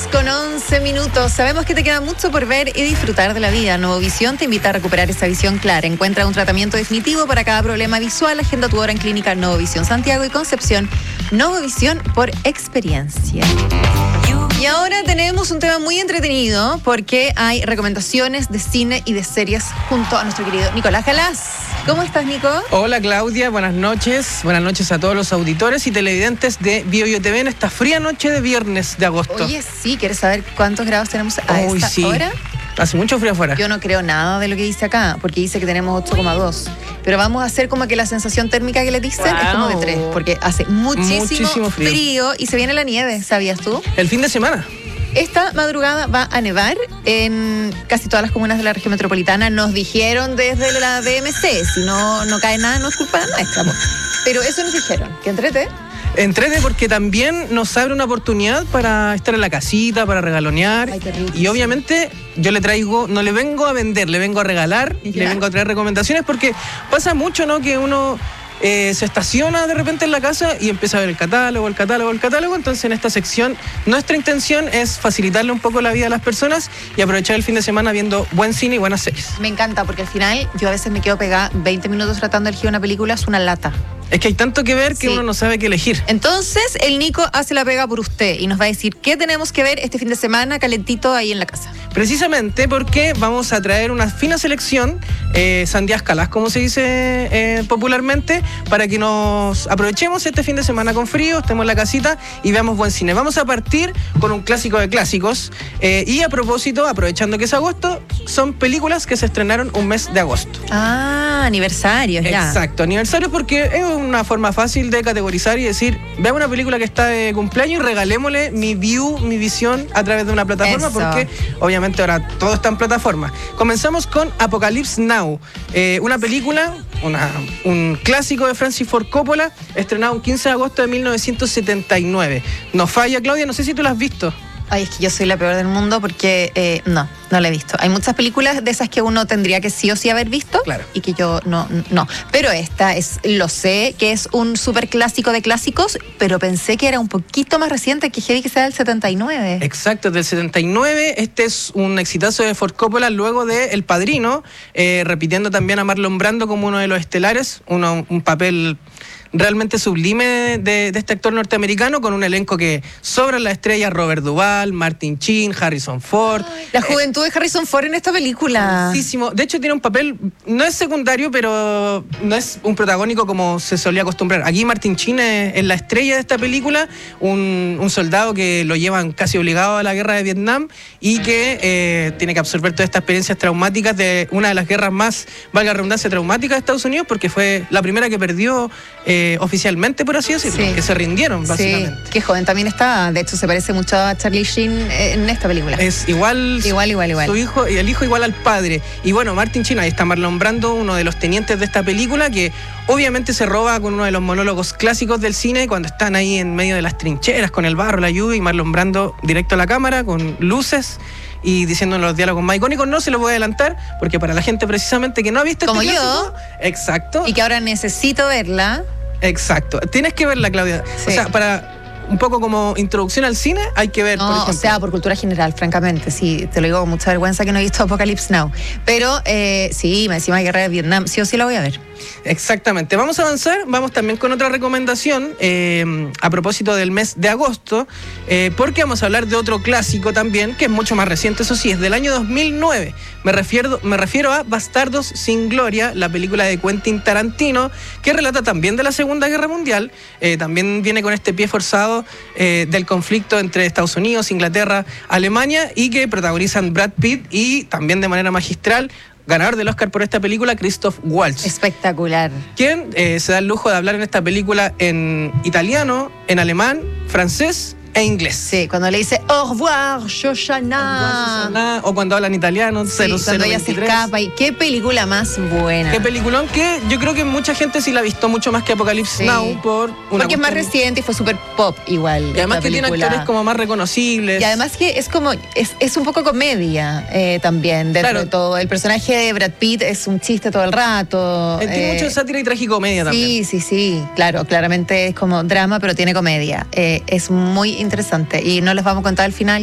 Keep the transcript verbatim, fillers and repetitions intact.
con once minutos. Sabemos que te queda mucho por ver y disfrutar de la vida. Novovisión te invita a recuperar esa visión clara. Encuentra un tratamiento definitivo para cada problema visual. Agenda tu hora en Clínica Novovisión Santiago y Concepción. Novovisión por experiencia. Y ahora tenemos un tema muy entretenido porque hay recomendaciones de cine y de series junto a nuestro querido Nicolás Galás. ¿Cómo estás, Nico? Hola, Claudia. Buenas noches. Buenas noches a todos los auditores y televidentes de BioBio T V en esta fría noche de viernes de agosto. Oye, sí, ¿quieres saber cuántos grados tenemos a Uy, esta sí. hora? Hace mucho frío afuera. Yo no creo nada de lo que dice acá, porque dice que tenemos ocho coma dos. Pero vamos a hacer como que la sensación térmica que le dicen wow. es como de tres, porque hace muchísimo, muchísimo frío. frío y se viene la nieve, ¿sabías tú? El fin de semana. Esta madrugada va a nevar en casi todas las comunas de la región metropolitana. Nos dijeron desde la D M C, si no, no cae nada, no es culpa nuestra. Pero eso nos dijeron, que entrete. Entrete porque también nos abre una oportunidad para estar en la casita, para regalonear. Ay, qué rico. Y obviamente yo le traigo, no le vengo a vender, le vengo a regalar, ¿Ya? le vengo a traer recomendaciones porque pasa mucho, ¿no? Que uno eh, se estaciona de repente en la casa y empieza a ver el catálogo, el catálogo, el catálogo. Entonces en esta sección nuestra intención es facilitarle un poco la vida a las personas y aprovechar el fin de semana viendo buen cine y buenas series. Me encanta porque al final yo a veces me quedo pegada veinte minutos tratando de elegir una película, es una lata. Es que hay tanto que ver que sí. uno no sabe qué elegir. Entonces, el Nico hace la pega por usted y nos va a decir qué tenemos que ver este fin de semana calentito ahí en la casa. Precisamente porque vamos a traer una fina selección, eh, sandías calas, como se dice eh, popularmente, para que nos aprovechemos este fin de semana con frío, estemos en la casita y veamos buen cine. Vamos a partir con un clásico de clásicos eh, y a propósito, aprovechando que es agosto, son películas que se estrenaron un mes de agosto. Ah, aniversarios, ya. Exacto, aniversario porque es una forma fácil de categorizar y decir, veamos una película que está de cumpleaños y regalémosle mi view, mi visión a través de una plataforma. Eso. Porque obviamente ahora todo está en plataforma. Comenzamos con Apocalypse Now, eh, una película, una, un clásico de Francis Ford Coppola, estrenado el quince de agosto de mil novecientos setenta y nueve. No falla, Claudia, no sé si tú la has visto. Ay, es que yo soy la peor del mundo porque eh, no, no la he visto. Hay muchas películas de esas que uno tendría que sí o sí haber visto claro. y que yo no, no. Pero esta es, lo sé, que es un súper clásico de clásicos, pero pensé que era un poquito más reciente, que heavy que sea del setenta y nueve. Exacto, del setenta y nueve. Este es un exitazo de Ford Coppola luego de El Padrino, eh, repitiendo también a Marlon Brando como uno de los estelares, uno, un papel realmente sublime de, de este actor norteamericano, con un elenco que sobran las estrellas: Robert Duvall, Martin Sheen, Harrison Ford. Ay, la juventud eh, de Harrison Ford en esta película. Muchísimo. De hecho tiene un papel, no es secundario, pero no es un protagónico como se solía acostumbrar. Aquí Martin Sheen es, es la estrella de esta película, un, un soldado que lo llevan casi obligado a la guerra de Vietnam y que eh, tiene que absorber todas estas experiencias traumáticas de una de las guerras más, valga la redundancia, traumáticas de Estados Unidos, porque fue la primera que perdió eh, oficialmente, por así decirlo, sí. que se rindieron, básicamente. Sí, que joven también está, de hecho se parece mucho a Charlie Sheen en esta película. Es igual, igual, igual, igual. Su hijo, y el hijo igual al padre. Y bueno, Martin Sheen, ahí está Marlon Brando, uno de los tenientes de esta película, que obviamente se roba con uno de los monólogos clásicos del cine, cuando están ahí en medio de las trincheras, con el barro, la lluvia, y Marlon Brando directo a la cámara, con luces, y diciendo los diálogos más icónicos. No se los voy a adelantar, porque para la gente precisamente que no ha visto como este yo, clásico, exacto, y que ahora necesito verla. Exacto. Tienes que verla, Claudia. Sí. O sea, para un poco como introducción al cine, hay que ver, no, por ejemplo. O sea, por cultura general, francamente. Sí, te lo digo con mucha vergüenza que no he visto Apocalypse Now. Pero eh, sí, me decía Guerra de Vietnam. Sí o sí la voy a ver. Exactamente. Vamos a avanzar. Vamos también con otra recomendación eh, a propósito del mes de agosto, eh, porque vamos a hablar de otro clásico también, que es mucho más reciente, eso sí, es del año dos mil nueve. Me refiero, me refiero a Bastardos sin Gloria, la película de Quentin Tarantino, que relata también de la Segunda Guerra Mundial. Eh, también viene con este pie forzado eh, del conflicto entre Estados Unidos, Inglaterra, Alemania, y que protagonizan Brad Pitt y también de manera magistral, ganador del Oscar por esta película, Christoph Waltz. Espectacular. Quien eh, se da el lujo de hablar en esta película en italiano, en alemán, francés e inglés. Sí, cuando le dice au revoir, Shoshana. O cuando hablan italiano, sí, cero cero veintitrés. Cuando ella se escapa. Y qué película más buena. Qué peliculón que yo creo que mucha gente sí la ha visto mucho más que Apocalypse sí. Now. Por una Porque cuestión... es más reciente y fue súper pop igual. Y además que película. Tiene actores como más reconocibles. Y además que es como, es, es un poco comedia eh, también, dentro claro. de todo. El personaje de Brad Pitt es un chiste todo el rato. Eh, tiene eh, mucho sátira y tragicomedia también. Sí, sí, sí. Claro, claramente es como drama, pero tiene comedia. Eh, es muy interesante y no les vamos a contar al final